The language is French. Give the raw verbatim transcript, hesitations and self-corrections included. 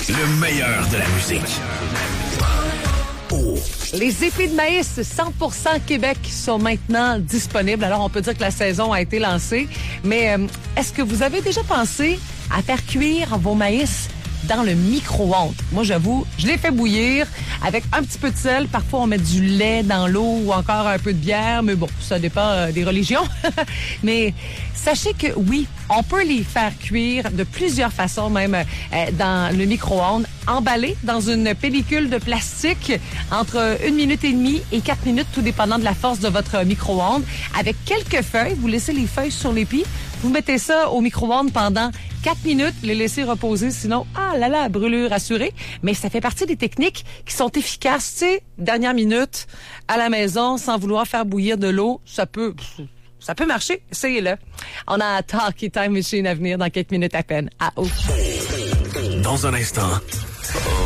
Le meilleur de la musique. Oh. Les épis de maïs cent pour cent Québec sont maintenant disponibles. Alors, on peut dire que la saison a été lancée. Mais euh, est-ce que vous avez déjà pensé à faire cuire vos maïs dans le micro-ondes? Moi, j'avoue, je les fais bouillir avec un petit peu de sel. Parfois, on met du lait dans l'eau ou encore un peu de bière. Mais bon, ça dépend euh, des religions. Mais sachez que oui, on peut les faire cuire de plusieurs façons, même euh, dans le micro-ondes, emballés dans une pellicule de plastique entre une minute et demie et quatre minutes, tout dépendant de la force de votre micro-ondes. Avec quelques feuilles, vous laissez les feuilles sur l'épi, vous mettez ça au micro-ondes pendant quatre minutes, les laisser reposer, sinon, ah là là, brûlure assurée. Mais ça fait partie des techniques qui sont efficaces. Tu sais, dernière minute, à la maison, sans vouloir faire bouillir de l'eau, ça peut... Ça peut marcher, essayez-le. On a Talkie Time Machine à venir dans quelques minutes à peine. À haut. Dans un instant,